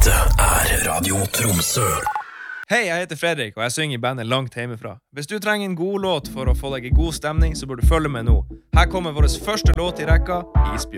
Dette Radio Tromsø. Hei, jeg heter Fredrik, og jeg synger i bandet langt hjemmefra. Hvis du trenger en god låt for å få deg i god stemning, så bør du følge med nå. Her kommer vår første låt i rekka, Isbjørn.